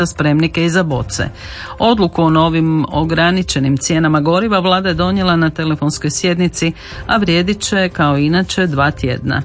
za spremnike i za boce. Odluku o novim ograničenim cijenama goriva vlada je donijela na telefonskoj sjednici, a vrijedit će kao inače 2 tjedna.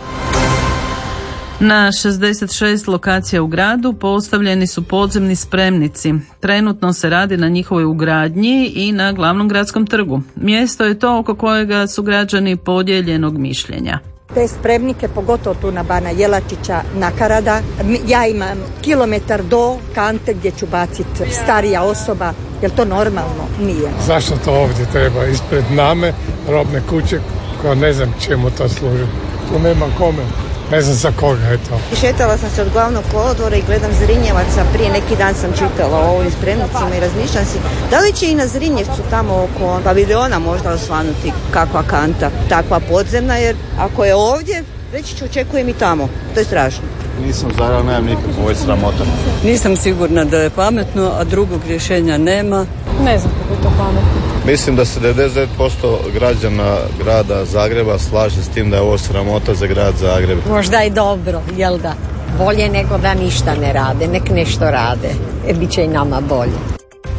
Na 66 lokacija u gradu postavljeni su podzemni spremnici. Trenutno se radi na njihovoj ugradnji i na glavnom gradskom trgu. Mjesto je to oko kojega su građani podijeljenog mišljenja. Te spremnike, pogotovo tu na Bana Jelačića, Nakarada, ja imam kilometar do kante gdje ću baciti starija osoba. Je li to normalno? Nije. Zašto to ovdje treba? Ispred name, robne kuće, koja ne znam čemu to služi. Tu nema kome. Ne znam za koga je to. Šetala sam se od glavnog kolodvora i gledam Zrinjevaca. Prije neki dan sam čitala o ovim spremnicima i razmišljam si da li će i na Zrinjevcu tamo oko paviljona možda osvanuti kakva kanta, takva podzemna, jer ako je ovdje, reći ću očekujem i tamo. To je strašno. Nisam zaradila, nemam nikakvu, ovo je sramota. Nisam sigurna da je pametno, a drugog rješenja nema. Ne znam kako je to pametno. Mislim da se 99% građana grada Zagreba slaže s tim da je ovo sramota za grad Zagreb. Možda i dobro, jel da? Bolje nego da ništa ne rade, nek nešto rade. Biće i nama bolje.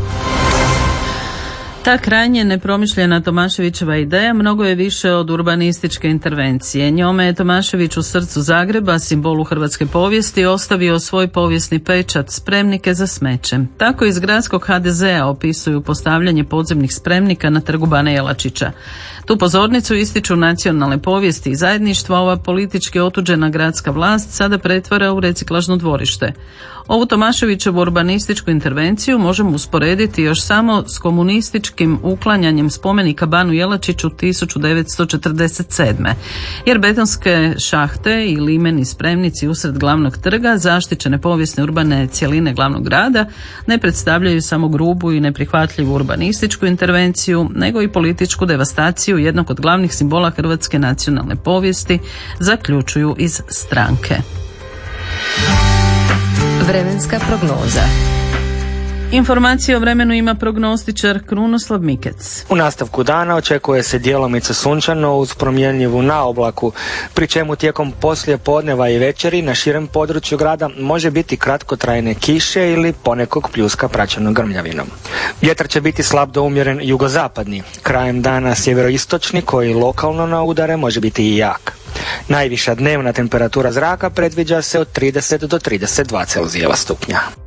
Ta krajnje nepromišljena Tomaševićeva ideja mnogo je više od urbanističke intervencije. Njome je Tomašević u srcu Zagreba, simbolu hrvatske povijesti, ostavio svoj povijesni pečat, spremnike za smeće. Tako iz gradskog HDZ-a opisuju postavljanje podzemnih spremnika na trgu Bana Jelačića. Tu pozornicu ističu nacionalne povijesti i zajedništva. Ova politički otuđena gradska vlast sada pretvara u reciklažno dvorište. Ovu Tomaševićevu urbanističku intervenciju možemo usporediti još samo s komunističkim uklanjanjem spomenika Banu Jelačiću 1947. Jer betonske šahte i limeni spremnici usred glavnog trga, zaštićene povijesne urbane cjeline glavnog grada, ne predstavljaju samo grubu i neprihvatljivu urbanističku intervenciju, nego i političku devastaciju jednog od glavnih simbola hrvatske nacionalne povijesti, zaključuju iz stranke. Vremenska prognoza. Informacije o vremenu ima prognostičar Krunoslav Mikec. U nastavku dana očekuje se djelomice sunčano uz promjenjivu naoblaku, pri čemu tijekom poslije podneva i večeri na širem području grada može biti kratkotrajne kiše ili ponekog pljuska praćeno grmljavinom. Vjetar će biti slab do umjeren jugozapadni, krajem dana sjeveroistočni koji lokalno na udare može biti i jak. Najviša dnevna temperatura zraka predviđa se od 30 do 32 Celzijeva stupnja.